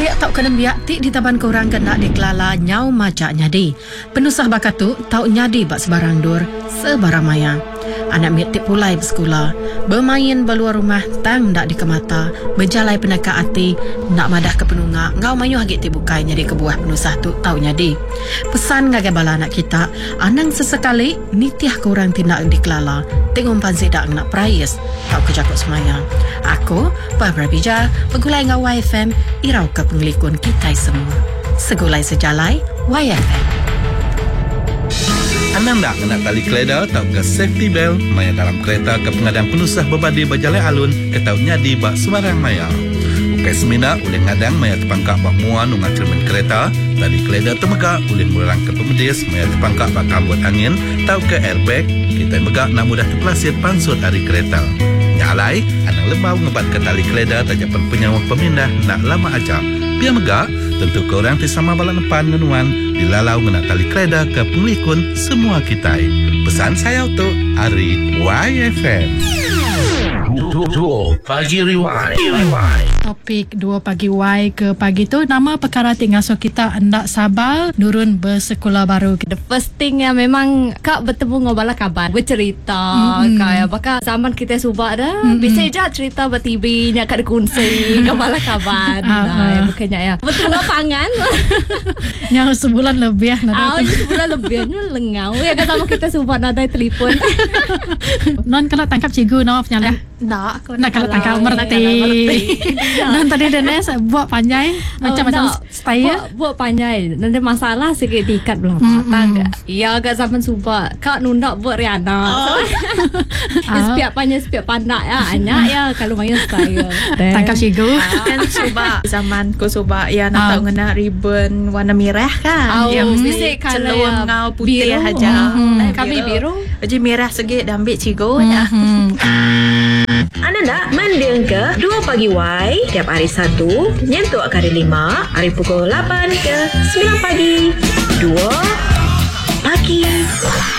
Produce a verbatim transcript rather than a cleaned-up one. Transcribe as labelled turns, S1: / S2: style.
S1: Dek tak kena biak tik di taban korang kena dikelala nyau macak nyadi. Penusah bakatu tau nyadi bak sebarang dur sebarang maya. Anak miat tik pulai bersekolah, bermain beluar rumah tang dak di kemata, berjalai penaka hati, nak madah ke penunga, ngau mayu hagit tik bukai nyadi kebuah penusah tu tau nyadi. Pesan ngagai bala anak kita, anang sesekali nitiah korang tindak dikelala, tengok pansi dak nak prayes, tau kejakut semaya. Aku, Barbara Bija, pegulai ngau Y F M, irau ke penglikun kita semua. Segulai sejalai, Y F M.
S2: Anang dak kena tali keleda tau ke safety belt maya dalam kereta ke pengadang penusah berbadi berjalai alun ke tau nyadi bak sebarang maya. Ukai semina ulih ngadang maya terpangkak bak muan ungat cermin kereta, tali keleda temegak ulih melarang ke pemedis maya terpangkak bak kambut angin tau ke airbag, kita megak nak mudah terpelasir pansut dari kereta. Nyalai, anang lembau ngebat ke tali keleda tajapan penyawah pemindah nak lama acak. Biar megak, tentu korang tisama bala depan nenuan dilalau ngena tali keleda ke penglikun semua kita. Pesan saya untuk Ari Y F M.
S3: Dua pagi riwai.
S4: Topik dua pagi Y ke pagi tu nama perkara tinggal so kita hendak sabar nurun bersekolah baru.
S5: The first thing yang memang kak bertemu ngobala kabar bercerita mm-hmm. kaya bakal zaman kita subak dah mm-hmm. bisa je cerita bertibi nyak kat dikunci ngobala kabar nah uh, bukannya ya betul lapangan
S4: yang sebulan lebih
S5: ah sebulan lebih ni lengau ya kan sama kita subak nada telefon
S4: non kena tangkap cikgu Nov nyala
S5: nak aku
S4: nak kalau tangkap merti non tadi Denes buat panjang macam-macam style
S5: buat panjang nanti masalah sikit diikat belah mata ya agak zaman subak kak nundak buat Riana sepiak panjang sepiak pandak ya anyak ya kalau main style
S4: tangkap cikgu
S6: kan subak zaman ko subak ya nak tahu ngena ribbon warna merah kan
S5: yang mesti kalau
S6: ngau putih aja
S5: kami biru
S6: jadi merah sikit dan ambil cikgu ya.
S7: Anda nak mendeng ke dua pagi Y tiap hari Sabtu nyentuk kali lima hari pukul lapan ke sembilan pagi dua pagi